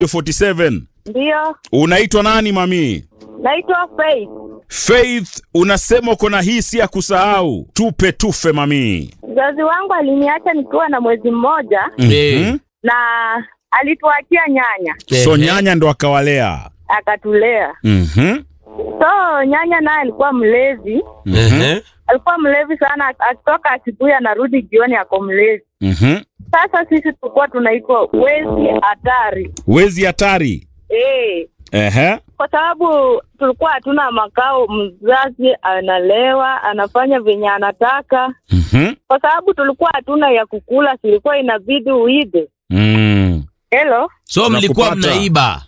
47. Ndio. Unaitwa nani mami? Naitwa Faith. Faith, unasema uko na hisi ya kusahau. Tupe tufe mami. Mzazi wangu aliniacha nikiwa na mwezi mmoja na alituachia nyanya. So nyanya ndo akawalea. Akatulea. So nyanya naye alikuwa mlezi. Alikuwa mlevi sana, akitoka asubuhi anarudi jioni ako mlezi. Sasa sisi tulikuwa tunaitwa wezi hatari. Wezi hatari? Kwa sababu tulikuwa hatuna makao, mzazi analewa, anafanya venye anataka. Kwa sababu tulikuwa hatuna ya kukula, silikuwa inabidi uibe. Hello? So mlikuwa mnaiba?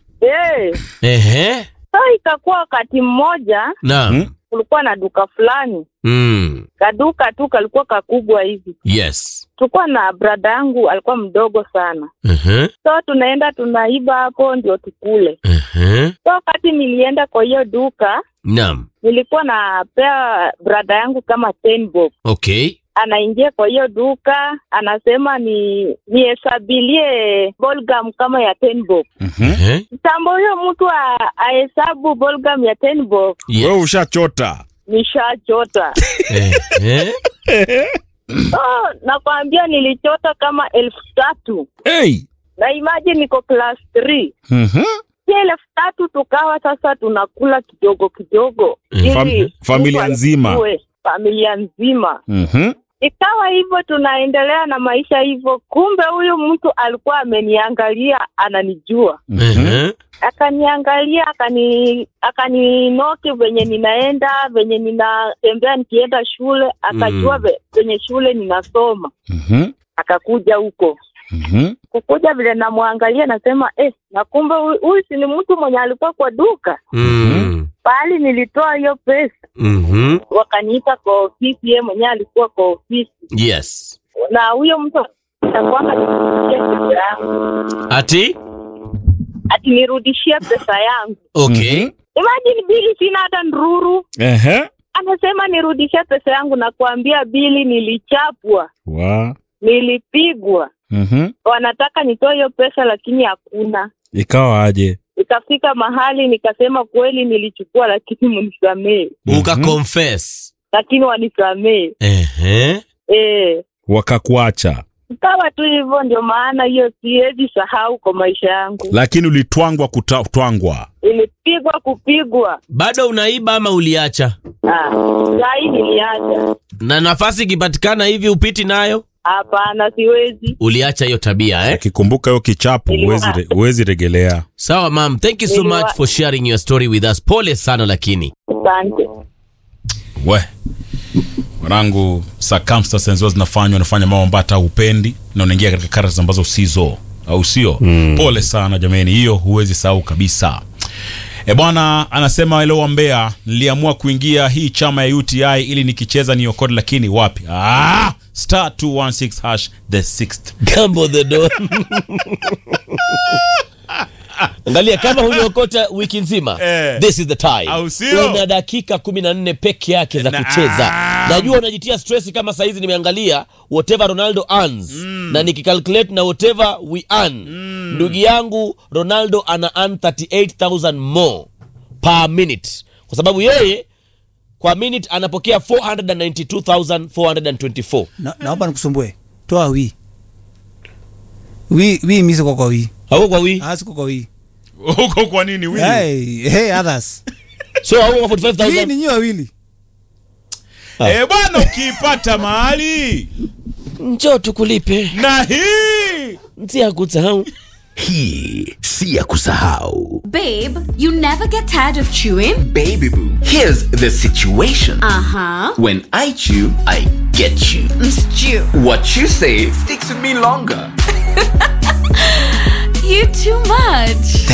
So ikakuwa wakati mmoja kulikuwa na duka fulani. Kaduka tu kalikuwa kakubwa hivi. Yes. Tulikuwa na brada yangu alikuwa mdogo sana. So tunaenda tunaiba hapo ndio tukule. So wakati nilienda kwa hiyo duka, nilikuwa napea brada yangu kama 10 bob. Okay. Anaingia kwa hiyo duka, anasema nihesabilie ballgum kama ya 10 bob. Tambo huyo mtu ahesabu ballgum ya 10 bob. Wewe ushachota. Nishachota. Nakwambia nilichota kama 3,000. Na imagine niko class 3. 3,000 tukawa sasa tunakula kidogo kidogo. Familia nzima. Familia nzima. Ikawa hivyo tunaendelea na maisha hivyo. Kumbe huyu mtu alikuwa ameniangalia, ananijua. Akaniangalia, akaninoki venye ninaenda, venye ninatembea nikienda shule, akajua venye shule ninasoma. Akakuja huko. Kukuja vile namwangalia nasema na kumbe huyu si ni mtu mwenye alikuwa kwa duka. Pahali nilitoa hiyo pesa. Wakaniita kwa ofisi, yeye mwenye alikuwa kwa ofisi. Yes. Na huyo mtu atakwanga nirudishia pesa yangu. Ati nirudishia pesa yangu. Okay. Imagine bili sina hata ndururu. Anasema nirudishia pesa yangu na kuambia bili nilichapwa. Nilipigwa. Wanataka nitoe hiyo pesa lakini hakuna. Ikawa aje? Ikafika mahali nikasema kweli nilichukua lakini mnisamee. Uka-confess. Lakini wanisamee. Wakakuacha. Ikawa tu hivyo, ndio maana hiyo siwezi sahau kwa maisha yangu. Lakini ulitwangwa kutwangwa. Ilipigwa kupigwa. Bado unaiba ama uliacha? Sai niliacha. Na nafasi ikipatikana hivi upiti nayo? Hapana, siwezi. Uliacha hiyo tabia Akikumbuka hiyo kichapo huwezi regelea. Sawa ma'am, thank you so much for sharing your story with us. Pole sana lakini. Asante. Mwanangu, circumstances zinafanywa unafanya mambo ambayo hata upendi na unaingia katika characters ambazo usizo au sio. Pole sana jameni, hiyo huwezi sahau kabisa. Bwana anasema leo Mbeya niliamua kuingia hii chama ya UTI ili nikicheza niokote, lakini wapi? *216# the 6th. Gambo the door. Angalia kama huliokota wiki nzima. This is the time. Una dakika 14 peke yake za kucheza. Najua unajitia stress kama saa hizi nimeangalia whatever Ronaldo earns na nikicalculate na whatever we earn. Ndugu yangu Ronaldo ana earn 38,000 more per minute. Kwa sababu yeye kwa minute anapokea 492,424. Naomba nikusumbue. Toa wi mimi siko kwa wi. Hauko kwa wi? Siko kwa wi. Uko kwa nini wi? Hey others. So hauko 45,000. Wi ni nyoa wili. Bwana ukipata mahali njoo tukulipe. Na hii si ya kusahau. Hii si ya kusahau. Babe, you never get tired of chewing? Baby boo, here's the situation. When I chew, I get you. Stew. What you say sticks with me longer. You too much.